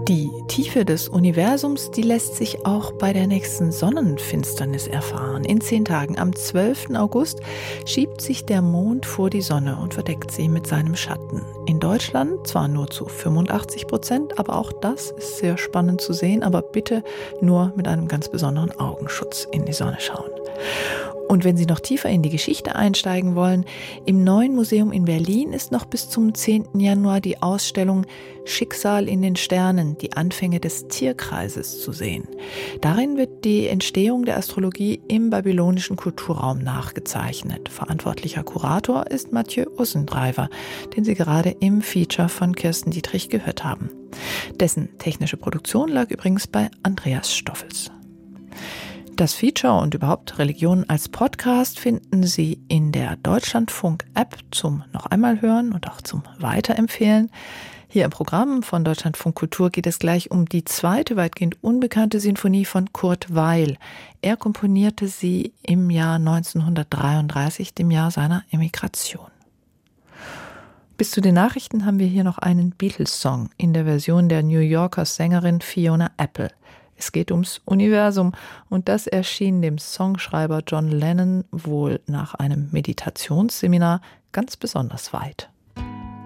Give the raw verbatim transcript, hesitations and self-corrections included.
Die Tiefe des Universums, die lässt sich auch bei der nächsten Sonnenfinsternis erfahren. In zehn Tagen, am zwölften August, schiebt sich der Mond vor die Sonne und verdeckt sie mit seinem Schatten. In Deutschland zwar nur zu fünfundachtzig Prozent, aber auch das ist sehr spannend zu sehen, aber bitte nur mit einem ganz besonderen Augenschutz in die Sonne schauen. Und wenn Sie noch tiefer in die Geschichte einsteigen wollen, im Neuen Museum in Berlin ist noch bis zum zehnten Januar die Ausstellung Schicksal in den Sternen, die Anfänge des Tierkreises zu sehen. Darin wird die Entstehung der Astrologie im babylonischen Kulturraum nachgezeichnet. Verantwortlicher Kurator ist Mathieu Ossendrijver, den Sie gerade im Feature von Kirsten Dietrich gehört haben. Dessen technische Produktion lag übrigens bei Andreas Stoffels. Das Feature und überhaupt Religion als Podcast finden Sie in der Deutschlandfunk-App zum noch einmal hören und auch zum Weiterempfehlen. Hier im Programm von Deutschlandfunk Kultur geht es gleich um die zweite weitgehend unbekannte Sinfonie von Kurt Weill. Er komponierte sie im Jahr neunzehnhundertdreiunddreißig, dem Jahr seiner Emigration. Bis zu den Nachrichten haben wir hier noch einen Beatles-Song in der Version der New Yorker Sängerin Fiona Apple. Es geht ums Universum und das erschien dem Songschreiber John Lennon wohl nach einem Meditationsseminar ganz besonders weit.